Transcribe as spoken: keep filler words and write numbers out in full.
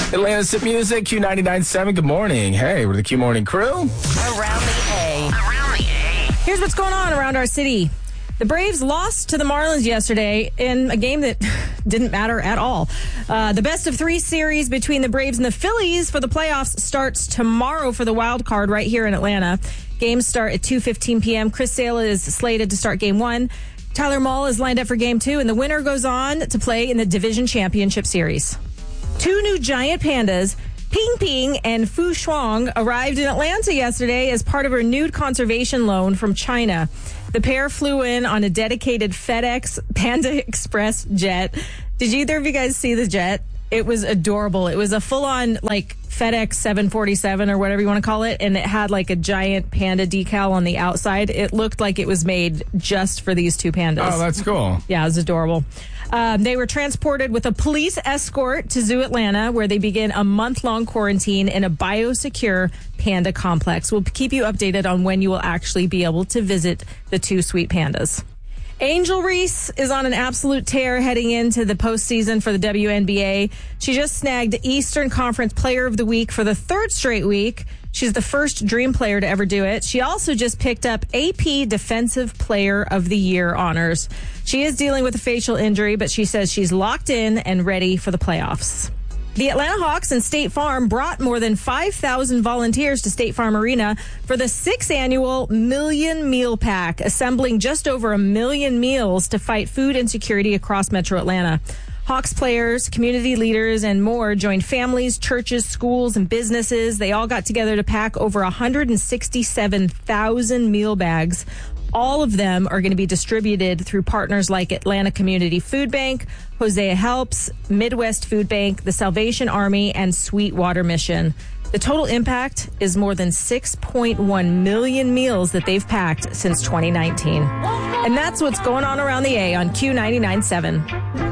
Atlanta's Hit Music, Q ninety-nine point seven. Good morning. Hey, we're the Q Morning Crew. Around the A. Around the A. Here's what's going on around our city. The Braves lost to the Marlins yesterday in a game that didn't matter at all. Uh, the best of three series between the Braves and the Phillies for the playoffs starts tomorrow for the wild card right here in Atlanta. Games start at two fifteen p.m. Chris Sale is slated to start game one. Tyler Mahle is lined up for game two, and the winner goes on to play in the Division Championship Series. Two new giant pandas, Ping Ping and Fu Shuang, arrived in Atlanta yesterday as part of a renewed conservation loan from China. The pair flew in on a dedicated FedEx Panda Express jet. Did either of you guys see the jet? It was adorable. It was a full-on, like, FedEx seven forty-seven or whatever you want to call it, and it had, like, a giant panda decal on the outside. It looked like it was made just for these two pandas. Oh, that's cool. Yeah, it was adorable. Um, they were transported with a police escort to Zoo Atlanta, where they begin a month-long quarantine in a biosecure panda complex. We'll keep you updated on when you will actually be able to visit the two sweet pandas. Angel Reese is on an absolute tear heading into the postseason for the W N B A. She just snagged Eastern Conference Player of the Week for the third straight week. She's the first Dream player to ever do it. She also just picked up A P Defensive Player of the Year honors. She is dealing with a facial injury, but she says she's locked in and ready for the playoffs. The Atlanta Hawks and State Farm brought more than five thousand volunteers to State Farm Arena for the sixth annual Million Meal Pack, assembling just over a million meals to fight food insecurity across Metro Atlanta. Hawks players, community leaders, and more joined families, churches, schools, and businesses. They all got together to pack over one hundred sixty-seven thousand meal bags. All of them are going to be distributed through partners like Atlanta Community Food Bank, Hosea Helps, Midwest Food Bank, the Salvation Army, and Sweetwater Mission. The total impact is more than six point one million meals that they've packed since twenty nineteen. And that's what's going on around the A on Q ninety-nine point seven.